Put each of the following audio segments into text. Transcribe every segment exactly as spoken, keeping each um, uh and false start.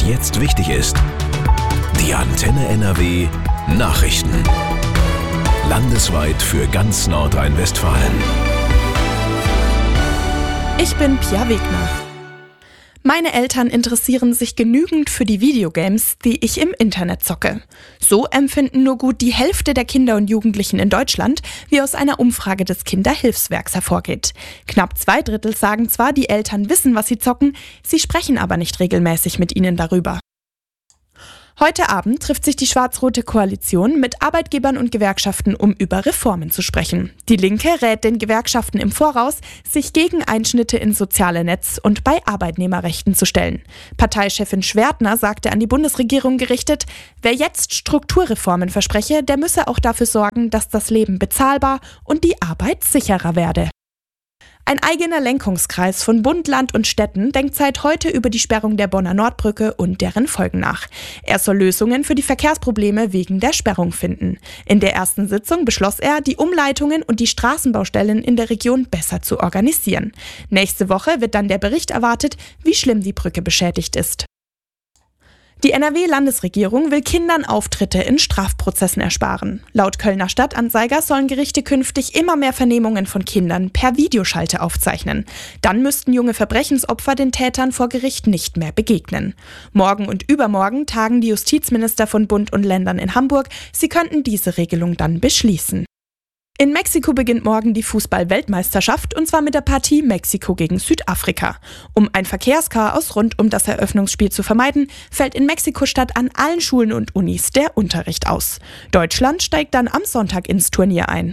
jetzt wichtig ist. Die Antenne N R W Nachrichten. Landesweit für ganz Nordrhein-Westfalen. Ich bin Pia Wegner. Meine Eltern interessieren sich genügend für die Videogames, die ich im Internet zocke. So empfinden nur gut die Hälfte der Kinder und Jugendlichen in Deutschland, wie aus einer Umfrage des Kinderhilfswerks hervorgeht. Knapp zwei Drittel sagen zwar, die Eltern wissen, was sie zocken, sie sprechen aber nicht regelmäßig mit ihnen darüber. Heute Abend trifft sich die schwarz-rote Koalition mit Arbeitgebern und Gewerkschaften, um über Reformen zu sprechen. Die Linke rät den Gewerkschaften im Voraus, sich gegen Einschnitte ins soziale Netz und bei Arbeitnehmerrechten zu stellen. Parteichefin Schwertner sagte an die Bundesregierung gerichtet, wer jetzt Strukturreformen verspreche, der müsse auch dafür sorgen, dass das Leben bezahlbar und die Arbeit sicherer werde. Ein eigener Lenkungskreis von Bund, Land und Städten denkt seit heute über die Sperrung der Bonner Nordbrücke und deren Folgen nach. Er soll Lösungen für die Verkehrsprobleme wegen der Sperrung finden. In der ersten Sitzung beschloss er, die Umleitungen und die Straßenbaustellen in der Region besser zu organisieren. Nächste Woche wird dann der Bericht erwartet, wie schlimm die Brücke beschädigt ist. Die N R W-Landesregierung will Kindern Auftritte in Strafprozessen ersparen. Laut Kölner Stadtanzeiger sollen Gerichte künftig immer mehr Vernehmungen von Kindern per Videoschalte aufzeichnen. Dann müssten junge Verbrechensopfer den Tätern vor Gericht nicht mehr begegnen. Morgen und übermorgen tagen die Justizminister von Bund und Ländern in Hamburg. Sie könnten diese Regelung dann beschließen. In Mexiko beginnt morgen die Fußball-Weltmeisterschaft und zwar mit der Partie Mexiko gegen Südafrika. Um ein Verkehrschaos rund um das Eröffnungsspiel zu vermeiden, fällt in Mexiko-Stadt an allen Schulen und Unis der Unterricht aus. Deutschland steigt dann am Sonntag ins Turnier ein.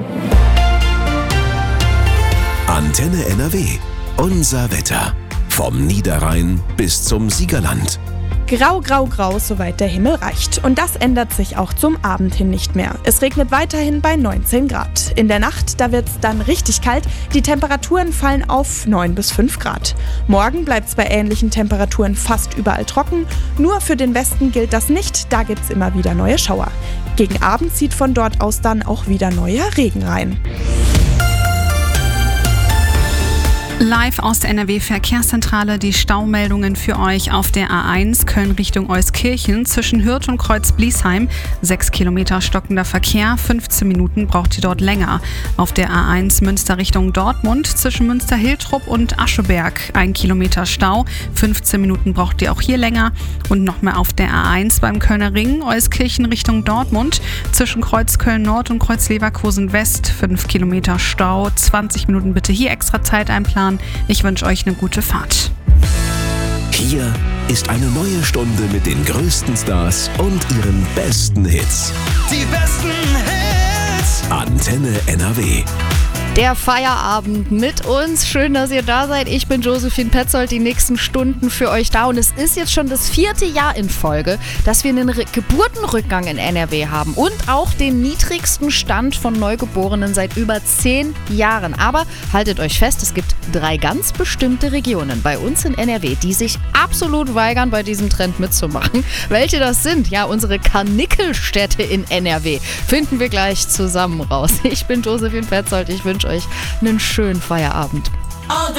Antenne N R W. Unser Wetter. Vom Niederrhein bis zum Siegerland. Grau, grau, grau, soweit der Himmel reicht. Und das ändert sich auch zum Abend hin nicht mehr. Es regnet weiterhin bei neunzehn Grad. In der Nacht, da wird es dann richtig kalt. Die Temperaturen fallen auf neun bis fünf Grad. Morgen bleibt es bei ähnlichen Temperaturen fast überall trocken. Nur für den Westen gilt das nicht, da gibt es immer wieder neue Schauer. Gegen Abend zieht von dort aus dann auch wieder neuer Regen rein. Live aus der N R W-Verkehrszentrale die Staumeldungen für euch auf der A eins Köln Richtung Euskirchen zwischen Hürth und Kreuz-Bliesheim. Sechs Kilometer stockender Verkehr, fünfzehn Minuten braucht ihr dort länger. Auf der A eins Münster Richtung Dortmund zwischen Münster-Hiltrup und Ascheberg. Ein Kilometer Stau, fünfzehn Minuten braucht ihr auch hier länger. Und nochmal auf der A eins beim Kölner Ring, Euskirchen Richtung Dortmund zwischen Kreuzköln Nord und Kreuz-Leverkusen West. fünf Kilometer Stau, zwanzig Minuten bitte hier extra Zeit einplanen. Ich wünsche euch eine gute Fahrt. Hier ist eine neue Stunde mit den größten Stars und ihren besten Hits. Die besten Hits. Antenne N R W. Der Feierabend mit uns. Schön, dass ihr da seid. Ich bin Josephine Petzold, die nächsten Stunden für euch da. Und es ist jetzt schon das vierte Jahr in Folge, dass wir einen Re- Geburtenrückgang in N R W haben. Und auch den niedrigsten Stand von Neugeborenen seit über zehn Jahren. Aber haltet euch fest, es gibt drei ganz bestimmte Regionen bei uns in N R W, die sich absolut weigern, bei diesem Trend mitzumachen. Welche das sind? Ja, unsere Karnickelstädte in N R W. Finden wir gleich zusammen raus. Ich bin Josephine Petzold. Ich wünsche euch einen schönen Feierabend.